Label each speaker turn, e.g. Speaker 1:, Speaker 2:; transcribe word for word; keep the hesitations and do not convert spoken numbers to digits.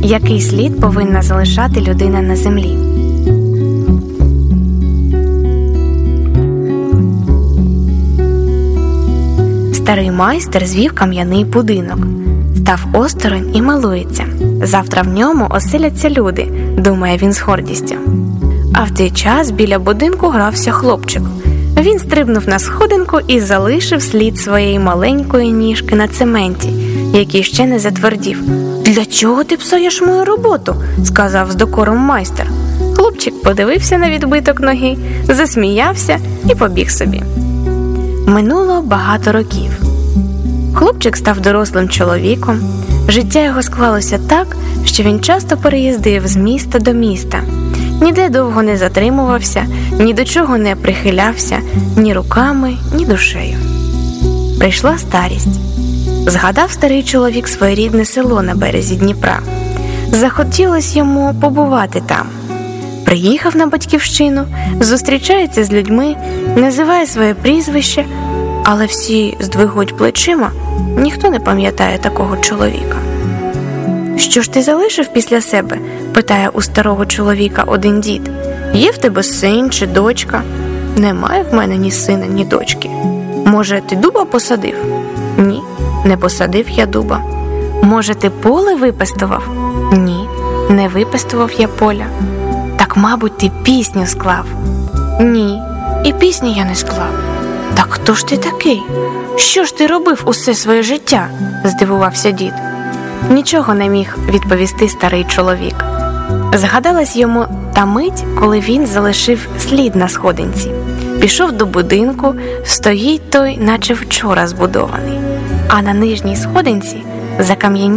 Speaker 1: Який слід повинна залишати людина на землі? Старий майстер звів кам'яний будинок, став осторонь і милується. Завтра в ньому оселяться люди, думає він з гордістю. А в цей час біля будинку грався хлопчик. Він стрибнув на сходинку і залишив слід своєї маленької ніжки на цементі, який ще не затвердів. «Для чого ти псуєш мою роботу?» – сказав з докором майстер. Хлопчик подивився на відбиток ноги, засміявся і побіг собі. Минуло багато років. Хлопчик став дорослим чоловіком. Життя його склалося так, що він часто переїздив з міста до міста. Ніде довго не затримувався, ні до чого не прихилявся, ні руками, ні душею. Прийшла старість. Згадав старий чоловік своє рідне село на березі Дніпра. Захотілось йому побувати там. Приїхав на батьківщину, зустрічається з людьми, називає своє прізвище, але всі здвигуть плечима, ніхто не пам'ятає такого чоловіка. «Що ж ти залишив після себе?» – питає у старого чоловіка один дід. «Є в тебе син чи дочка?» «Немає в мене ні сина, ні дочки». «Може, ти дуба посадив?» «Ні, не посадив я дуба». «Може, ти поле випестував?» «Ні, не випестував я поля». «Так, мабуть, ти пісню склав?» «Ні, і пісні я не склав». «Так хто ж ти такий? Що ж ти робив усе своє життя?» – здивувався дід. Нічого не міг відповісти старий чоловік. Згадалась йому та мить, коли він залишив слід на сходинці. Пішов до будинку, стоїть той, наче вчора збудований. А на нижній сходинці закам'янів